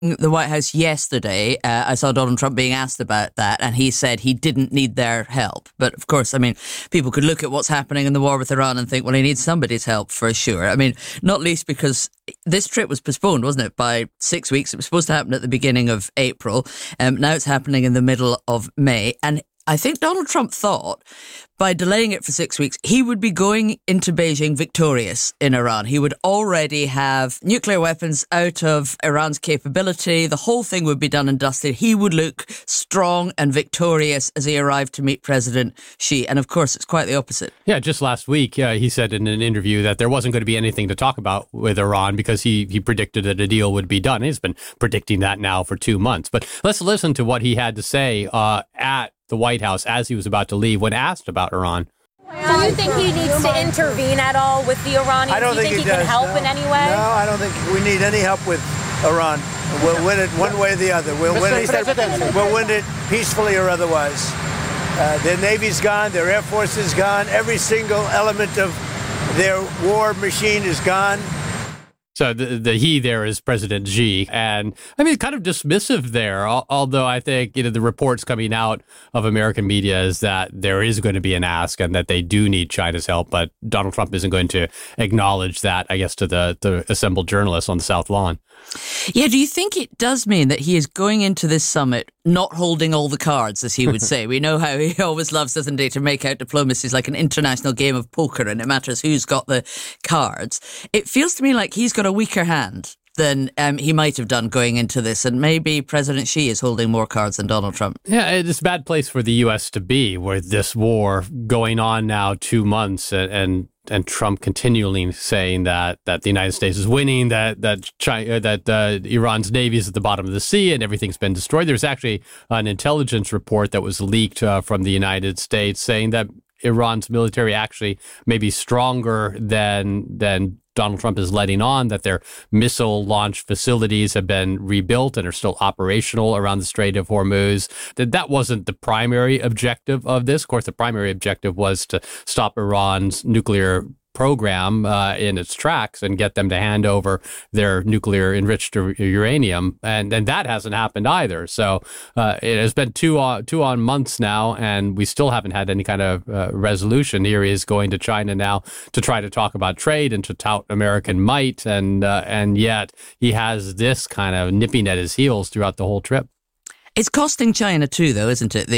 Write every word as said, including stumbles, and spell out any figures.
the White House yesterday, uh, I saw Donald Trump being asked about that, and he said he didn't need their help. But of course, I mean, people could look at what's happening in the war with Iran and think, well, he needs somebody's help for sure. I mean, not least because this trip was postponed, wasn't it, by six weeks. It was supposed to happen at the beginning of April. Um, now it's happening in the middle of May. And I think Donald Trump thought by delaying it for six weeks, he would be going into Beijing victorious in Iran. He would already have nuclear weapons out of Iran's capability. The whole thing would be done and dusted. He would look strong and victorious as he arrived to meet President Xi. And of course, it's quite the opposite. Yeah, just last week, uh, he said in an interview that there wasn't going to be anything to talk about with Iran because he, he predicted that a deal would be done. He's been predicting that now for two months. But let's listen to what he had to say uh, at the White House as he was about to leave when asked about Iran. Do you think he needs to intervene at all with the Iranians? I don't Do you think, think he, he does, can help no. in any way? No, I don't think we need any help with Iran. We'll win it one way or the other. We'll, win it, we'll win it peacefully or otherwise. Uh, their Navy's gone. Their Air Force is gone. Every single element of their war machine is gone. So the, the he there is President Xi. And I mean, kind of dismissive there, although I think, you know, the reports coming out of American media is that there is going to be an ask and that they do need China's help. But Donald Trump isn't going to acknowledge that, I guess, to the, the assembled journalists on the South Lawn. Yeah, do you think it does mean that he is going into this summit not holding all the cards, as he would say? We know how he always loves, doesn't he, to make out diplomacy is like an international game of poker and it matters who's got the cards. It feels to me like he's got a weaker hand than um, he might have done going into this. And maybe President Xi is holding more cards than Donald Trump. Yeah, it's a bad place for the U S to be with this war going on now two months and, and and Trump continually saying that that the United States is winning, that that China, that uh, Iran's navy is at the bottom of the sea and everything's been destroyed. There's actually an intelligence report that was leaked uh, from the United States saying that Iran's military actually may be stronger than than Donald Trump is letting on, that their missile launch facilities have been rebuilt and are still operational around the Strait of Hormuz. That that wasn't the primary objective of this. Of course, the primary objective was to stop Iran's nuclear program uh, in its tracks and get them to hand over their nuclear enriched uranium. And, and that hasn't happened either. So uh, it has been two on, two on months now, and we still haven't had any kind of uh, resolution. Here he is going to China now to try to talk about trade and to tout American might. And, uh, and yet he has this kind of nipping at his heels throughout the whole trip. It's costing China too, though, isn't it? The